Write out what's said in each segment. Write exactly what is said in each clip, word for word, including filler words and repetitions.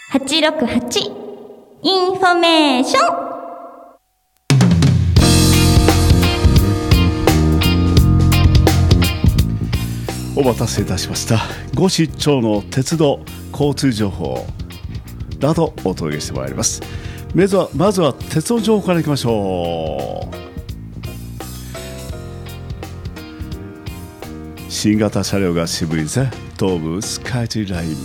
はちろくはちインフォメーション。 お待たせいたしました。ご出張の鉄道交通情報などお届けしてまいります。まずは、まずは鉄道情報からいきましょう。新型車両が渋いぜ。東武スカイツリーライン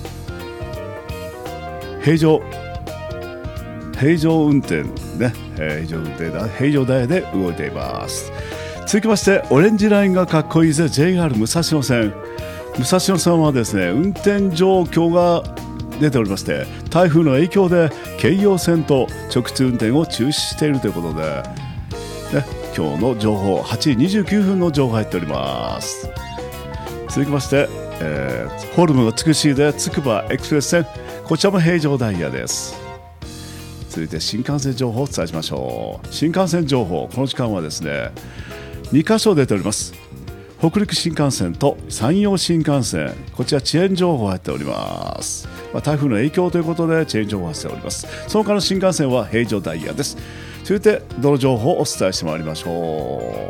平常平常運転ね、えー、平常運転だ平常ダイヤで動いています。続きましてオレンジラインがかっこいいぜ。 ジェイアール 武蔵野線武蔵野線はですね、運転状況が出ておりまして、台風の影響で京葉線と直通運転を中止しているということで、ね、今日の情報はちじにじゅうきゅうふんの情報が入っております。続きまして、えー、ホルムのつくしでつくばエクスプレス線、こちらも平常ダイヤです。続いて新幹線情報をお伝えしましょう。新幹線情報、この時間はですねにか所出ております。北陸新幹線と山陽新幹線、こちら遅延情報が入っております。まあ、台風の影響ということで遅延情報が発生しております。その他の新幹線は平常ダイヤです。続いて道路情報をお伝えしてまいりましょ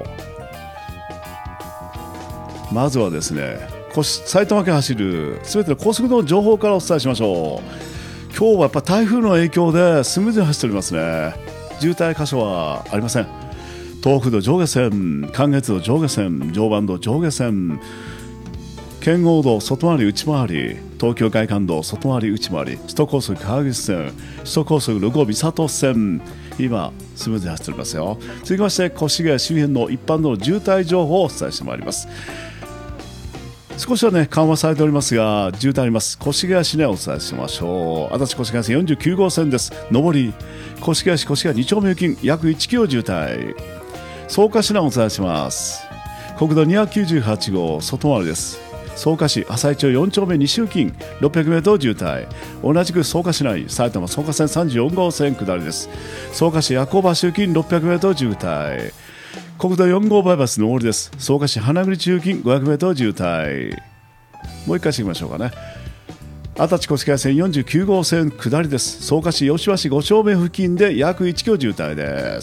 う。まずはですね、埼玉県走るすべての高速道路情報からお伝えしましょう。今日はやっぱ台風の影響でスムーズに走っておりますね。渋滞箇所はありません。東北道上下線、関越道上下線、常磐道上下線、圏央道外回り内回り、東京外環道外回り内回り、首都高速川口線、首都高速六郷三郷線、今スムーズに走っておりますよ。続きまして越谷周辺の一般道路渋滞情報をお伝えしてまいります。少しはね緩和されておりますが渋滞あります。越谷市内をお伝えしましょう。足立越谷線よんじゅうきゅうごう線です。上り越谷市越谷に丁目付近約いちキロ渋滞。草加市内をお伝えします。国道にひゃくきゅうじゅうはちごう外回りです。草加市朝市町よん丁目西付近ろっぴゃくメートル渋滞。同じく草加市内埼玉草加線さんじゅうよん号線下りです。草加市夜行橋付近ろっぴゃくメートル渋滞。国道よん号バイパス上りです。草加市花栗中付近ごひゃくメートル渋滞。もう一回していきましょうかね。足立越谷線よんじゅうきゅう号線下りです。草加市吉和市ご丁目付近で約いちキロ渋滞です。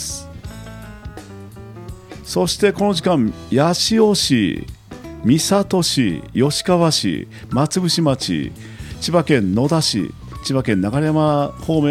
そしてこの時間八潮市、三郷市、吉川市、松伏町、千葉県野田市、千葉県流山方面